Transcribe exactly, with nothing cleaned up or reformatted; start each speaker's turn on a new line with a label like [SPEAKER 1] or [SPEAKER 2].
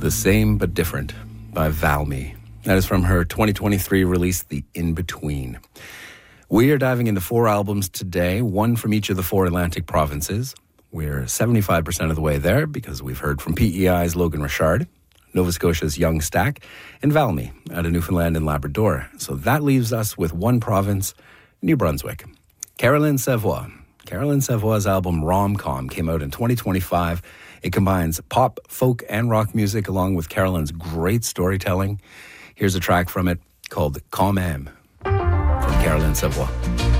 [SPEAKER 1] The Same But Different by Valmy. That is from her twenty twenty-three release, The In-Between. We are diving into four albums today, one from each of the four Atlantic provinces. We're seventy-five percent of the way there because we've heard from P E I's Logan Richard, Nova Scotia's Young Stack, and Valmy out of Newfoundland and Labrador. So that leaves us with one province, New Brunswick. Caroline Savoie. Caroline Savoie's album Rom-Com came out in twenty twenty-five. It combines pop, folk, and rock music along with Caroline's great storytelling. Here's a track from it called Quand Même from Caroline Savoie.